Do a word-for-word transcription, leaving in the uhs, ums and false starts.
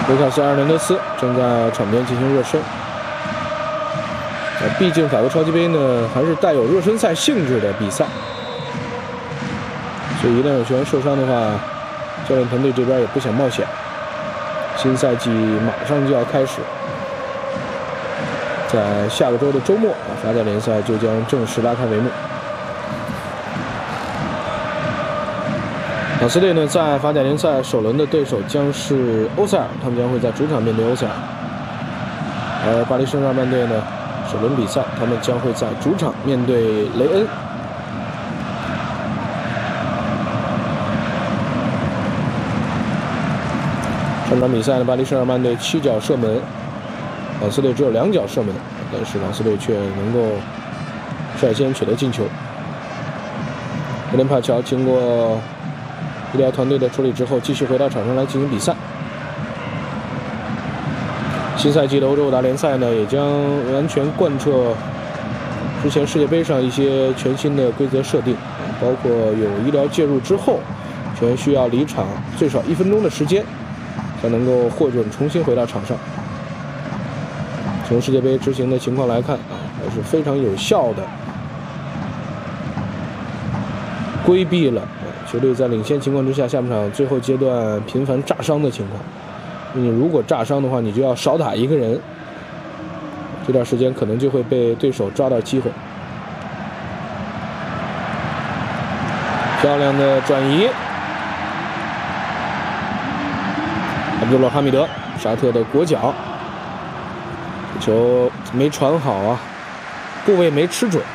卢卡斯·埃尔南德斯正在场边进行热身。毕竟法国超级杯呢，还是带有热身赛性质的比赛，所以一旦有球员受伤的话，教练团队这边也不想冒险。新赛季马上就要开始，在下个周的周末啊，法甲联赛就将正式拉开帷幕。马斯队呢，在法甲联赛首轮的对手将是欧塞尔，他们将会在主场面对欧塞尔。而巴黎圣日耳曼队呢，首轮比赛他们将会在主场面对雷恩。上场比赛呢，巴黎圣日耳曼队七脚射门，马斯队只有两脚射门，但是马斯队却能够率先取得进球。格林帕乔经过医疗团队的处理之后，继续回到场上来进行比赛。新赛季的欧洲五大联赛呢，也将完全贯彻之前世界杯上一些全新的规则设定，包括有医疗介入之后，球员需要离场最少一分钟的时间，才能够获准重新回到场上。从世界杯执行的情况来看啊，还是非常有效的规避了球队在领先情况之下，下半场最后阶段频繁炸伤的情况。你如果炸伤的话，你就要少打一个人，这段时间可能就会被对手抓到机会。漂亮的转移，阿卜杜勒哈密德，沙特的国脚，球没传好啊，部位没吃准。